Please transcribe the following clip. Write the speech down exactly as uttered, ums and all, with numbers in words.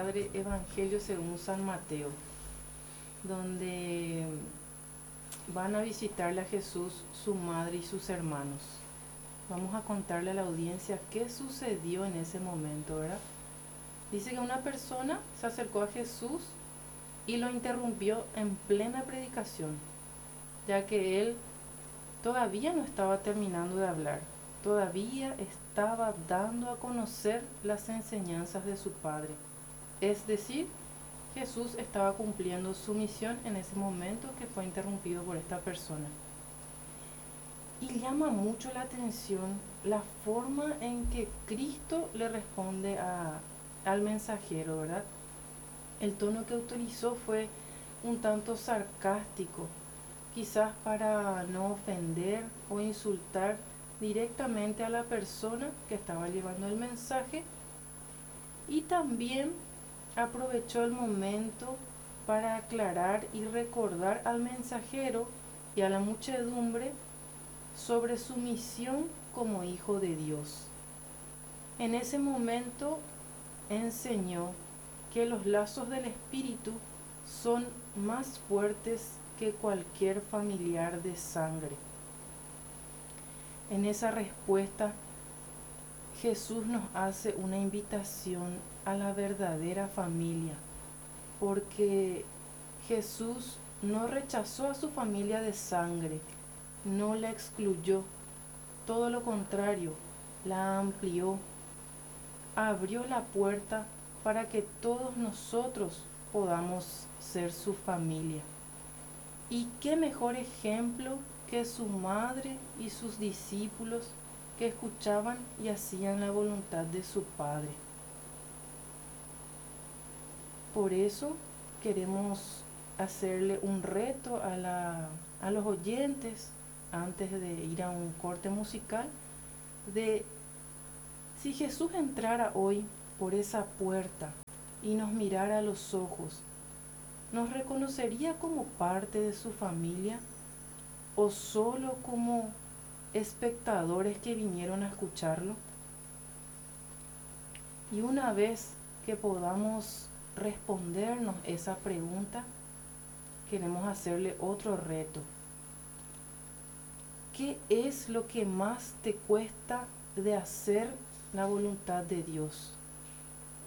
Padre, Evangelio según San Mateo, donde van a visitarle a Jesús su madre y sus hermanos. Vamos a contarle a la audiencia qué sucedió en ese momento, ¿verdad? Dice que una persona se acercó a Jesús y lo interrumpió en plena predicación, ya que él todavía no estaba terminando de hablar, todavía estaba dando a conocer las enseñanzas de su Padre. Es decir, Jesús estaba cumpliendo su misión en ese momento que fue interrumpido por esta persona. Y llama mucho la atención la forma en que Cristo le responde a, al mensajero, ¿verdad? El tono que utilizó fue un tanto sarcástico, quizás para no ofender o insultar directamente a la persona que estaba llevando el mensaje, y también aprovechó el momento para aclarar y recordar al mensajero y a la muchedumbre sobre su misión como hijo de Dios. En ese momento enseñó que los lazos del Espíritu son más fuertes que cualquier familiar de sangre. En esa respuesta, Jesús nos hace una invitación a la verdadera familia, porque Jesús no rechazó a su familia de sangre, no la excluyó, todo lo contrario, la amplió, abrió la puerta para que todos nosotros podamos ser su familia. Y qué mejor ejemplo que su madre y sus discípulos que escuchaban y hacían la voluntad de su Padre. Por eso queremos hacerle un reto a, la, a los oyentes antes de ir a un corte musical, de si Jesús entrara hoy por esa puerta y nos mirara a los ojos, ¿nos reconocería como parte de su familia o solo como espectadores que vinieron a escucharlo? Y una vez que podamos respondernos esa pregunta, queremos hacerle otro reto. ¿Qué es lo que más te cuesta de hacer la voluntad de Dios?